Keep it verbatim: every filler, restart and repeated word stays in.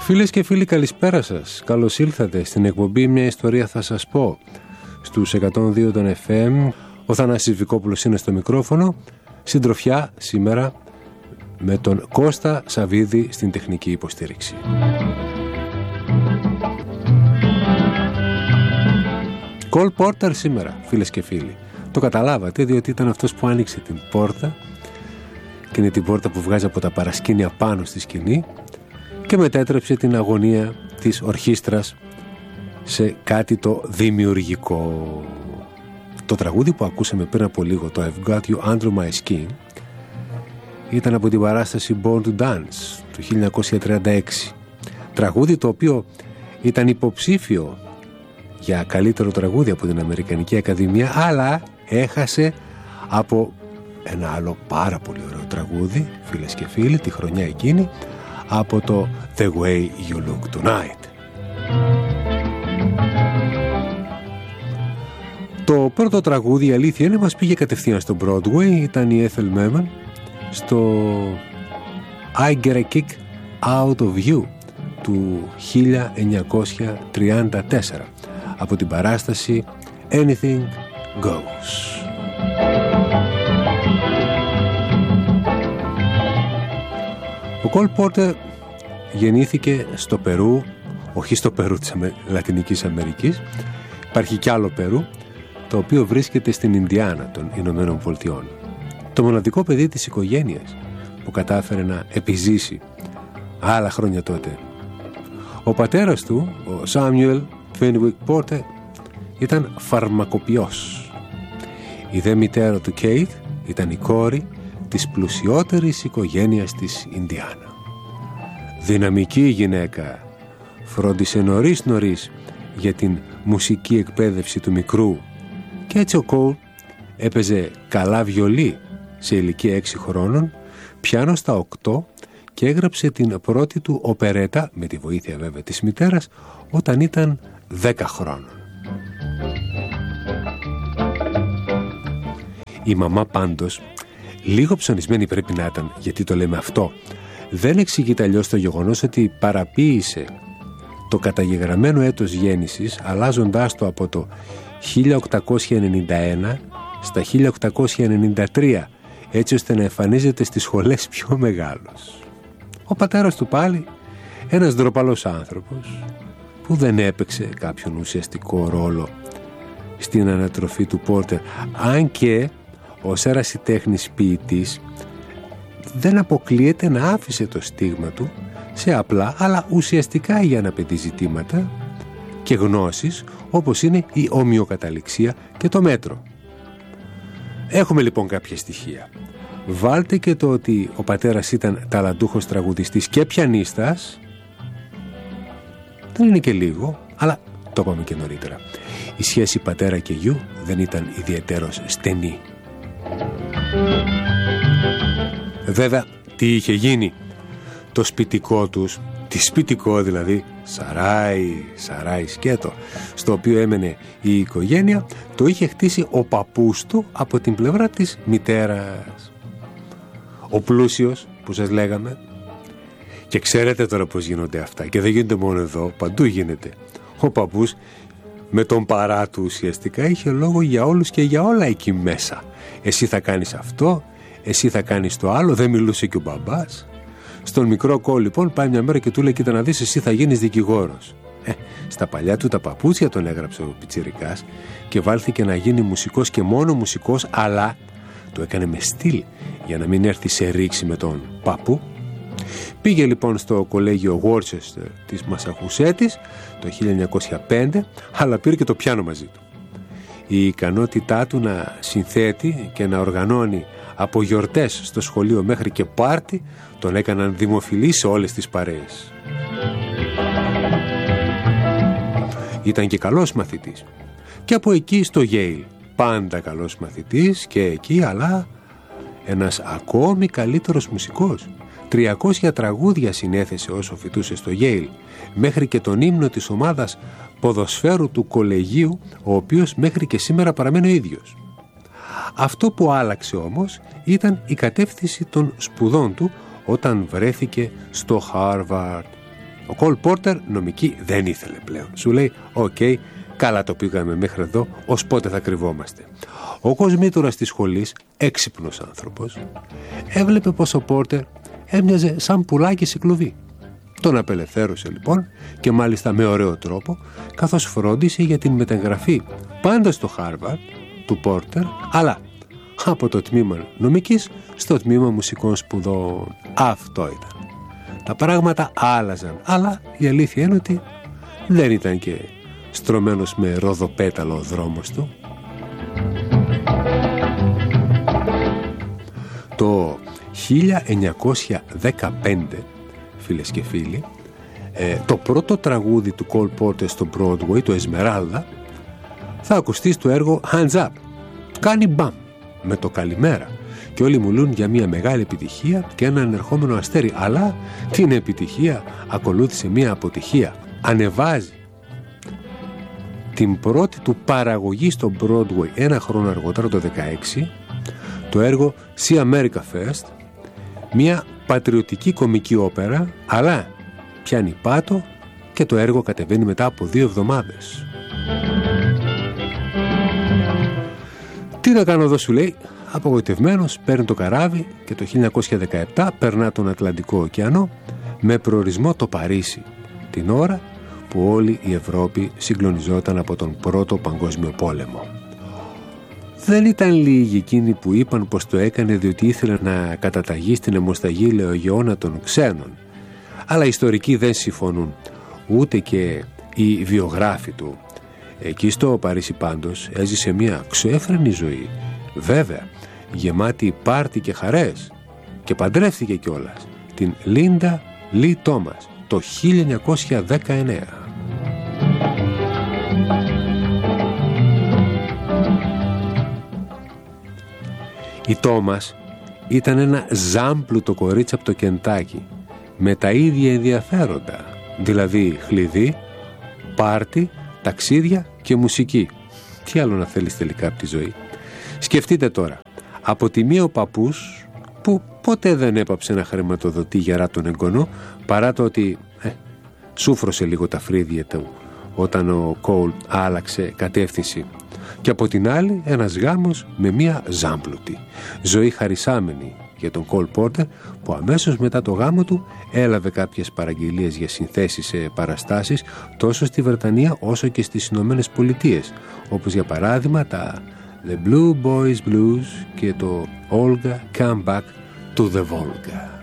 Φίλες και φίλοι, καλησπέρα σας. Καλώς ήλθατε στην εκπομπή «Μια ιστορία θα σας πω». Στους εκατόν δύο των εφ εμ, ο Θανάσης Βικόπουλος είναι στο μικρόφωνο. Συντροφιά σήμερα με τον Κώστα Σαββίδη στην τεχνική υποστήριξη. Κολ Πόρτερ σήμερα, φίλες και φίλοι. Το καταλάβατε, διότι ήταν αυτός που άνοιξε την πόρτα, και είναι την πόρτα που βγάζει από τα παρασκήνια πάνω στη σκηνή και μετέτρεψε την αγωνία της ορχήστρας σε κάτι το δημιουργικό. Το τραγούδι που ακούσαμε πριν από λίγο, το I've Got You Under My Skin, ήταν από την παράσταση Born to Dance του χίλια εννιακόσια τριάντα έξι. Τραγούδι το οποίο ήταν υποψήφιο για καλύτερο τραγούδι από την Αμερικανική Ακαδημία, αλλά έχασε από ένα άλλο πάρα πολύ ωραίο τραγούδι, φίλες και φίλοι, τη χρονιά εκείνη, από το The Way You Look Tonight. Το πρώτο τραγούδι, η αλήθεια είναι, μας πήγε κατευθείαν στο Broadway. Ήταν η Ethel Merman στο I Get a Kick Out of You του χίλια εννιακόσια τριάντα τέσσερα από την παράσταση Anything Goes. Ο Κολ Πόρτερ γεννήθηκε στο Περού, όχι στο Περού της Λατινικής Αμερικής, υπάρχει κι άλλο Περού, το οποίο βρίσκεται στην Ινδιάνα των Ηνωμένων Πολιτειών. Το μοναδικό παιδί της οικογένειας που κατάφερε να επιζήσει άλλα χρόνια τότε. Ο πατέρας του, ο Σάμιουελ Φένουικ Πόρτερ, ήταν φαρμακοποιός. Η δε μητέρα του Κέιθ ήταν η κόρη της πλουσιότερης οικογένειας της Ινδιάνα. Δυναμική γυναίκα, φρόντισε νωρίς νωρίς για την μουσική εκπαίδευση του μικρού, και έτσι ο Κολ έπαιζε καλά βιολί σε ηλικία έξι χρόνων, πιάνο στα οκτώ, και έγραψε την πρώτη του οπερέτα, με τη βοήθεια βέβαια της μητέρας, όταν ήταν δέκα χρόνων. Η μαμά πάντως, λίγο ψωνισμένη πρέπει να ήταν, γιατί το λέμε αυτό, δεν εξηγείται αλλιώς το γεγονός ότι παραποίησε το καταγεγραμμένο έτος γέννησης, αλλάζοντάς το από το χίλια οκτακόσια ενενήντα ένα στα χίλια οκτακόσια ενενήντα τρία, έτσι ώστε να εμφανίζεται στις σχολές πιο μεγάλος. Ο πατέρας του πάλι, ένας ντροπαλός άνθρωπος που δεν έπαιξε κάποιον ουσιαστικό ρόλο στην ανατροφή του Πόρτερ, αν και ως ερασιτέχνης ποιητής δεν αποκλείεται να άφησε το στίγμα του σε απλά αλλά ουσιαστικά υγιαναπαιδή ζητήματα και γνώσεις, όπως είναι η ομοιοκαταληξία και το μέτρο. Έχουμε λοιπόν κάποια στοιχεία. Βάλτε και το ότι ο πατέρας ήταν ταλαντούχος τραγουδιστής και πιανίστας. Δεν είναι και λίγο, αλλά το είπαμε και νωρίτερα. Η σχέση πατέρα και γιου δεν ήταν ιδιαιτέρως στενή. Βέβαια, τι είχε γίνει? Το σπιτικό τους, τη σπιτικό δηλαδή, σαράι, σαράι σκέτο, στο οποίο έμενε η οικογένεια, το είχε χτίσει ο παππούς του από την πλευρά της μητέρας. Ο πλούσιος που σας λέγαμε. Και ξέρετε τώρα πώς γίνονται αυτά, και δεν γίνονται μόνο εδώ, παντού γίνεται. Ο παππούς με τον παρά του ουσιαστικά είχε λόγο για όλους και για όλα εκεί μέσα. Εσύ θα κάνεις αυτό, εσύ θα κάνεις το άλλο, δεν μιλούσε και ο μπαμπάς. Στον μικρό Κολ λοιπόν πάει μια μέρα και του λέει: κοίτα να δεις, εσύ θα γίνεις δικηγόρος. Ε, στα παλιά του τα παπούτσια τον έγραψε ο πιτσιρικάς και βάλθηκε να γίνει μουσικός, και μόνο μουσικός, αλλά το έκανε με στυλ για να μην έρθει σε ρήξη με τον παππού. Πήγε λοιπόν στο κολέγιο Worcester της Μασαχουσέτης το χίλια εννιακόσια πέντε, αλλά πήρε και το πιάνο μαζί του. Η ικανότητά του να συνθέτει και να οργανώνει από γιορτές στο σχολείο μέχρι και πάρτι τον έκαναν δημοφιλή σε όλες τις παρέες. Ήταν και καλός μαθητής. Και από εκεί στο Yale, πάντα καλός μαθητής και εκεί, αλλά ένας ακόμη καλύτερος μουσικός. τριακόσια τραγούδια συνέθεσε όσο φοιτούσε στο Yale, μέχρι και τον ύμνο της ομάδας ποδοσφαίρου του κολεγίου, ο οποίος μέχρι και σήμερα παραμένει ο ίδιος. Αυτό που άλλαξε όμως ήταν η κατεύθυνση των σπουδών του όταν βρέθηκε στο Harvard. Ο Κολ Πόρτερ νομική δεν ήθελε πλέον. Σου λέει, οκ, okay, καλά το πήγαμε μέχρι εδώ, ως πότε θα κρυβόμαστε. Ο κοσμήτωρας της σχολής, έξυπνος άνθρωπος, έβλεπε πως ο Πόρτερ έμοιαζε σαν πουλάκι σε κλουβί. Τον απελευθέρωσε λοιπόν και μάλιστα με ωραίο τρόπο, καθώς φρόντισε για την μεταγραφή πάντα στο Χάρβαρντ του Πόρτερ, αλλά από το τμήμα νομικής στο τμήμα μουσικών σπουδών. Αυτό ήταν. Τα πράγματα άλλαζαν, αλλά η αλήθεια είναι ότι δεν ήταν και στρωμένος με ροδοπέταλο ο δρόμος του. Το χίλια εννιακόσια δεκαπέντε, φίλες και φίλοι, ε, το πρώτο τραγούδι του Κολ Πόρτερ στο Broadway, το Εσμεράλδα, θα ακουστεί στο έργο Hands Up. Κάνει μπαμ με το καλημέρα και όλοι μουλούν για μια μεγάλη επιτυχία και ένα ανερχόμενο αστέρι, αλλά την επιτυχία ακολούθησε μια αποτυχία. Ανεβάζει την πρώτη του παραγωγή στο Broadway ένα χρόνο αργότερα, το δεκαέξι, το έργο See America First, μια πατριωτική κομική όπερα, αλλά πιάνει πάτο και το έργο κατεβαίνει μετά από δύο εβδομάδες. Τι να κάνω εδώ, σου λέει, απογοητευμένος, παίρνει το καράβι και το χίλια εννιακόσια δεκαεπτά περνά τον Ατλαντικό ωκεανό με προορισμό το Παρίσι, την ώρα που όλη η Ευρώπη συγκλονιζόταν από τον Πρώτο Παγκόσμιο Πόλεμο. Δεν ήταν λίγοι εκείνοι που είπαν πως το έκανε διότι ήθελε να καταταγεί στην αιμοσταγή λεωγεώνα των ξένων, αλλά οι ιστορικοί δεν συμφωνούν, ούτε και οι βιογράφοι του. Εκεί στο Παρίσι πάντως έζησε μια ξέφρενη ζωή, βέβαια γεμάτη πάρτι και χαρές, και παντρεύτηκε κιόλας την Λίντα Λι Τόμας το χίλια εννιακόσια δεκαεννέα. Η Τόμας ήταν ένα ζάμπλουτο κορίτσι από το Κεντάκι, με τα ίδια ενδιαφέροντα, δηλαδή χλειδί, πάρτι, ταξίδια και μουσική. Τι άλλο να θέλεις τελικά από τη ζωή. Σκεφτείτε τώρα, από τη μία ο παππούς, που ποτέ δεν έπαψε να χρηματοδοτεί γερά τον εγγονό, παρά το ότι ε, σούφρωσε λίγο τα φρύδια του όταν ο Κολ άλλαξε κατεύθυνση. Και από την άλλη ένας γάμος με μία ζάμπλουτη. Ζωή χαρισάμενη για τον Κολ Πόρτερ, που αμέσως μετά το γάμο του έλαβε κάποιες παραγγελίες για συνθέσεις σε παραστάσεις τόσο στη Βρετανία όσο και στις Ηνωμένες Πολιτείες, όπως για παράδειγμα τα The Blue Boys Blues και το Olga Come Back to the Volga.